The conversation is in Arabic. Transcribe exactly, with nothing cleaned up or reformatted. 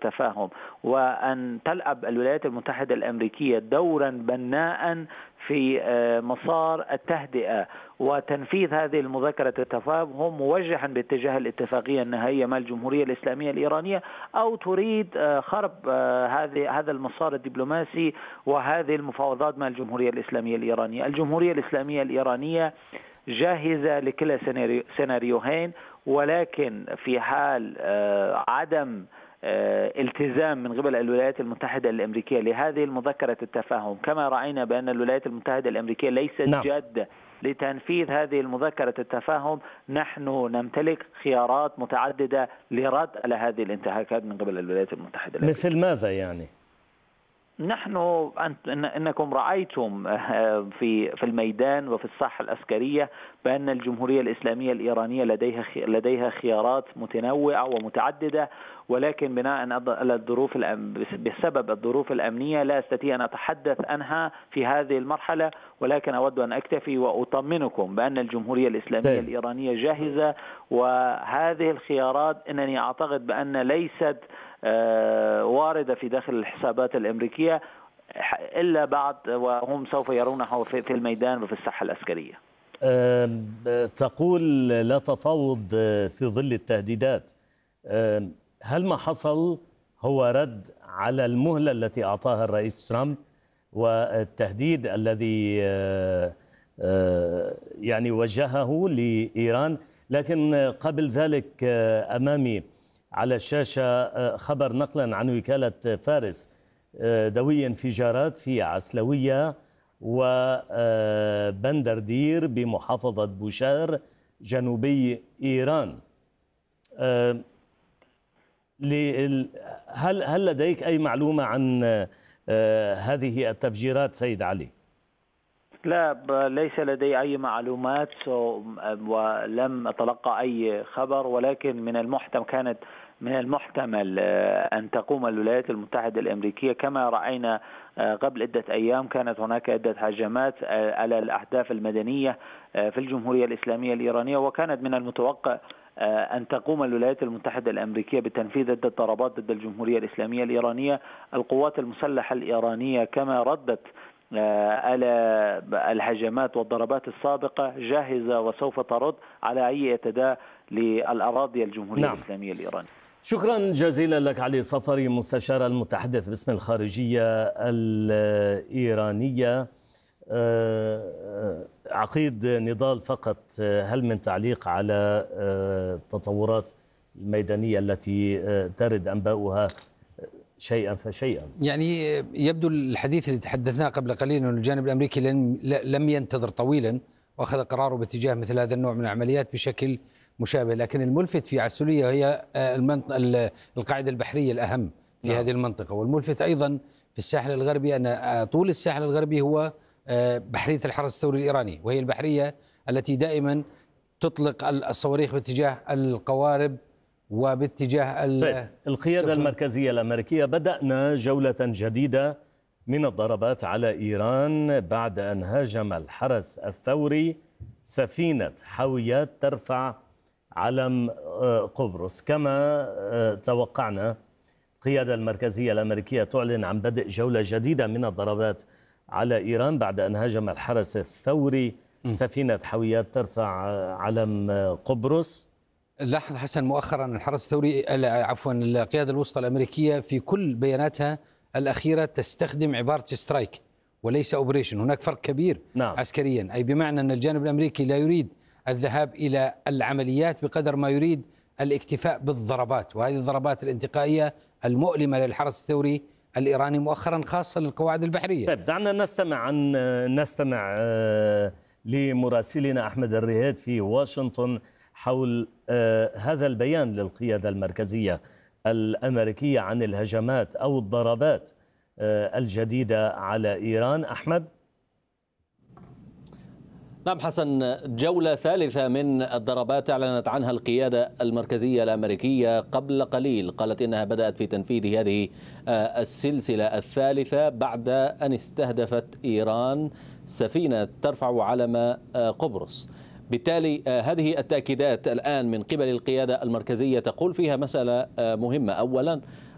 التفاهم، وأن تلعب الولايات المتحدة الأمريكية دورا بناء في مسار التهدئة وتنفيذ هذه المذكرة التفاهم موجها باتجاه الاتفاقية النهائية مع الجمهورية الإسلامية الإيرانية، أو تريد خرب هذه هذا المسار الدبلوماسي وهذه المفاوضات مع الجمهورية الإسلامية الإيرانية. الجمهورية الإسلامية الإيرانية جاهزة لكلا سيناريوهين، ولكن في حال عدم التزام من قبل الولايات المتحدة الأمريكية لهذه المذكرة التفاهم، كما رأينا بأن الولايات المتحدة الأمريكية ليست نعم. جادة لتنفيذ هذه المذكرة التفاهم، نحن نمتلك خيارات متعددة لرد على هذه الانتهاكات من قبل الولايات المتحدة الأمريكية. مثل ماذا يعني؟ نحن انكم رايتم في في الميدان وفي الساحه العسكريه بان الجمهوريه الاسلاميه الايرانيه لديها لديها خيارات متنوعه ومتعدده، ولكن بناء على الظروف بسبب الظروف الامنيه لا استطيع ان اتحدث عنها في هذه المرحله، ولكن اود ان اكتفي واطمنكم بان الجمهوريه الاسلاميه طيب. الايرانيه جاهزه، وهذه الخيارات انني اعتقد بان ليست واردة في داخل الحسابات الأمريكية إلا بعد وهم سوف يرونها في الميدان وفي الساحة العسكرية. تقول لا تفاوض في ظل التهديدات، هل ما حصل هو رد على المهلة التي أعطاها الرئيس ترامب والتهديد الذي يعني وجهه لإيران؟ لكن قبل ذلك أمامي على الشاشة خبر نقلا عن وكالة فارس، دوي انفجارات في عسلوية وبندردير بمحافظة بوشهر جنوبي إيران. هل هل لديك أي معلومة عن هذه التفجيرات سيد علي؟ لا، ليس لدي أي معلومات ولم أتلقى أي خبر، ولكن من المحتمل كانت من المحتمل أن تقوم الولايات المتحدة الأمريكية كما رأينا قبل عدة أيام. كانت هناك عدة هجمات على الأهداف المدنية في الجمهورية الإسلامية الإيرانية، وكانت من المتوقع أن تقوم الولايات المتحدة الأمريكية بتنفيذ عدة ضربات ضد الجمهورية الإسلامية الإيرانية. القوات المسلحة الإيرانية كما ردت على الهجمات والضربات السابقة جاهزة وسوف ترد على أي اعتداء للأراضي الجمهورية نعم. الإسلامية الإيرانية. شكرا جزيلا لك علي صفري، مستشار المتحدث باسم الخارجية الإيرانية. عقيد نضال، فقط هل من تعليق على التطورات الميدانية التي ترد أنباؤها شيئا فشيئا؟ يعني يبدو الحديث اللي تحدثناه قبل قليل أن الجانب الأمريكي لم ينتظر طويلا وأخذ قراره باتجاه مثل هذا النوع من العمليات بشكل مشابه، لكن الملفت في عسولية هي القاعدة البحرية الأهم في نعم. هذه المنطقة، والملفت أيضا في الساحل الغربي أن طول الساحل الغربي هو بحرية الحرس الثوري الإيراني، وهي البحرية التي دائما تطلق الصواريخ باتجاه القوارب وباتجاه طيب. القيادة المركزية الأمريكية بدأنا جولة جديدة من الضربات على إيران بعد أن هاجم الحرس الثوري سفينة حاويات ترفع علم قبرص. كما توقعنا القيادة المركزية الأمريكية تعلن عن بدء جولة جديدة من الضربات على إيران بعد أن هاجم الحرس الثوري سفينة حاويات ترفع علم قبرص. لاحظ حسن مؤخرا الحرس الثوري عفوا القيادة الوسطى الأمريكية في كل بياناتها الأخيرة تستخدم عبارة سترايك وليس أوبريشن. هناك فرق كبير نعم. عسكريا، أي بمعنى أن الجانب الأمريكي لا يريد الذهاب إلى العمليات بقدر ما يريد الاكتفاء بالضربات، وهذه الضربات الانتقائية المؤلمة للحرس الثوري الإيراني مؤخرا خاصة للقواعد البحرية. طيب دعنا نستمع عن نستمع لمراسلنا أحمد الرهيد في واشنطن حول هذا البيان للقيادة المركزية الأمريكية عن الهجمات أو الضربات الجديدة على إيران. أحمد. نعم حسن، جولة ثالثة من الضربات أعلنت عنها القيادة المركزية الأمريكية قبل قليل، قالت إنها بدأت في تنفيذ هذه السلسلة الثالثة بعد أن استهدفت إيران سفينة ترفع علم قبرص. بالتالي هذه التأكيدات الآن من قبل القيادة المركزية تقول فيها مسألة مهمة. أولا